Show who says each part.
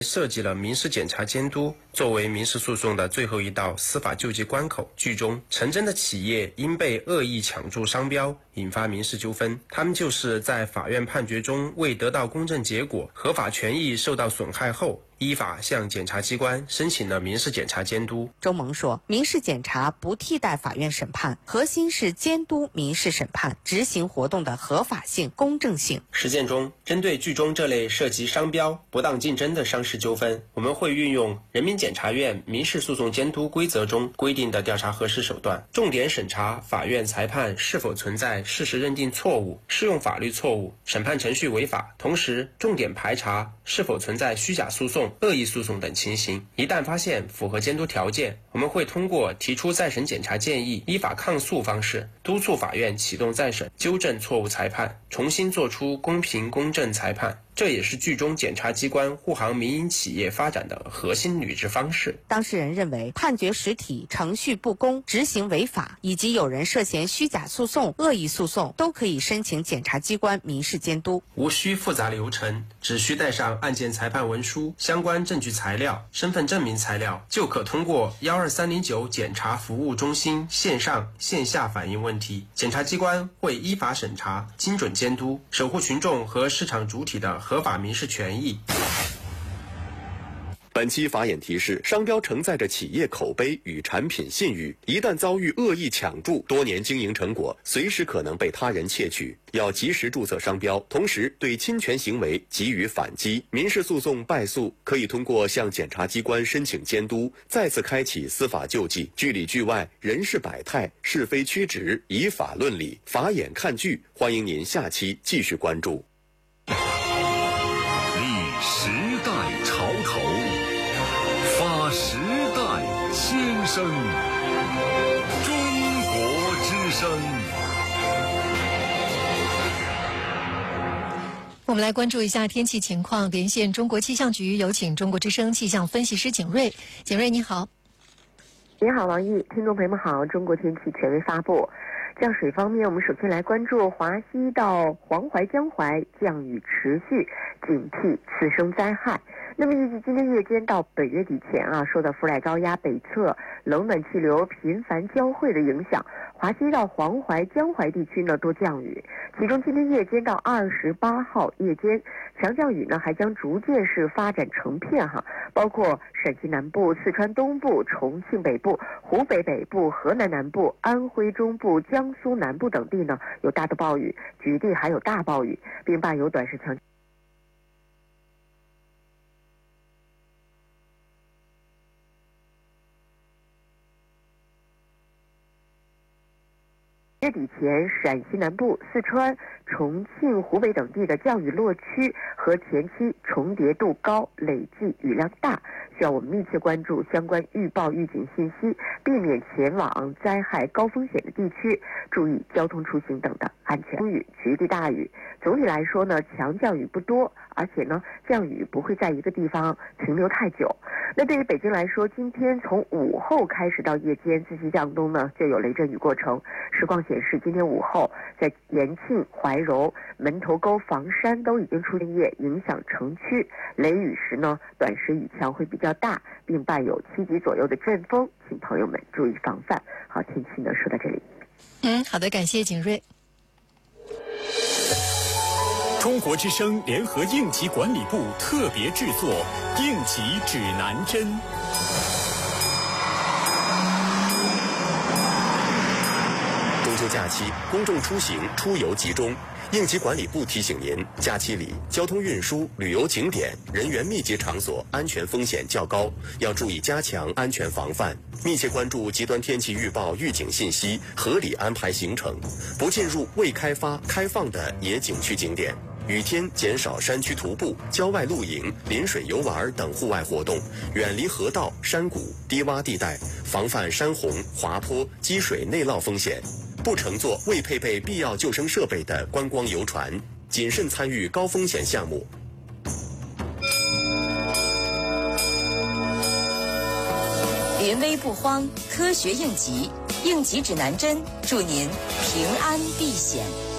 Speaker 1: 设计了民事检察监督作为民事诉讼的最后一道司法救济关口。剧中陈真的企业因被恶意抢注商标引发民事纠纷，他们就是在法院判决中未得到公正结果，合法权益受到损害后，依法向检察机关申请了民事检察监督。
Speaker 2: 周萌说，民事检察不替代法院审判，核心是监督民事审判执行活动的合法性、公正性。
Speaker 1: 实践中，针对剧中这类涉及商标、不当竞争的商事纠纷，我们会运用人民检察院民事诉讼监督规则中规定的调查核实手段，重点审查法院裁判是否存在事实认定错误、适用法律错误、审判程序违法，同时重点排查是否存在虚假诉讼、恶意诉讼等情形。一旦发现符合监督条件，我们会通过提出再审检查建议、依法抗诉方式，督促法院启动再审，纠正错误裁判，重新作出公平公正裁判。这也是剧中检察机关护航民营企业发展的核心履职方式。
Speaker 2: 当事人认为判决实体程序不公、执行违法，以及有人涉嫌虚假诉讼、恶意诉讼，都可以申请检察机关民事监督。
Speaker 1: 无需复杂流程，只需带上案件裁判文书、相关证据材料、身份证明材料，就可通过12309检察服务中心线上线下反映问题。检察机关会依法审查、精准监督，守护群众和市场主体的合法民事权益。
Speaker 3: 本期法眼提示：商标承载着企业口碑与产品信誉，一旦遭遇恶意抢注，多年经营成果随时可能被他人窃取。要及时注册商标，同时对侵权行为给予反击。民事诉讼败诉可以通过向检察机关申请监督，再次开启司法救济。剧里剧外，人事百态，是非曲直，以法论理。法眼看剧，欢迎您下期继续关注。
Speaker 4: 时代潮头，发时代先声，中国之声。
Speaker 5: 我们来关注一下天气情况，连线中国气象局，有请中国之声气象分析师景睿。景睿你好。
Speaker 6: 你好王毅，听众朋友们好，中国天气权威发布。降水方面，我们首先来关注华西到黄淮江淮降雨持续，警惕次生灾害。那么预计今天夜间到本月底前受到福来高压北侧冷暖气流频繁交汇的影响，华西到黄淮江淮地区呢多降雨，其中今天夜间到28号夜间，强降雨呢还将逐渐是发展成片包括陕西南部、四川东部、重庆北部、湖北北部、河南南部、安徽中部、江苏南部等地呢有大的暴雨，局地还有大暴雨，并伴有短时强月底前，陕西南部、四川、重庆、湖北等地的降雨落区和前期重叠度高，累计雨量大，需要我们密切关注相关预报预警信息，避免前往灾害高风险的地区，注意交通出行等的安全。雨局地大雨，总体来说呢，强降雨不多，而且呢，降雨不会在一个地方停留太久。那对于北京来说，今天从午后开始到夜间，自西向东呢就有雷阵雨过程。实况显示，今天午后在延庆、怀柔、门头沟、房山都已经出现夜，影响城区。雷雨时呢，短时雨强会比较大，并伴有7级左右的阵风，请朋友们注意防范。好，天气呢说到这里。
Speaker 5: 好的，感谢景睿。
Speaker 7: 中国之声联合应急管理部特别制作《应急指南针》。
Speaker 3: 中秋假期，公众出行出游集中。应急管理部提醒您，假期里交通运输、旅游景点、人员密集场所安全风险较高，要注意加强安全防范，密切关注极端天气预报预警信息，合理安排行程，不进入未开发、开放的野景区景点。雨天减少山区徒步、郊外露营、临水游玩等户外活动，远离河道、山谷、低洼地带，防范山洪、滑坡、积水内涝风险。不乘坐未配备必要救生设备的观光游船，谨慎参与高风险项目。
Speaker 8: 临危不慌，科学应急，应急指南针，祝您平安避险。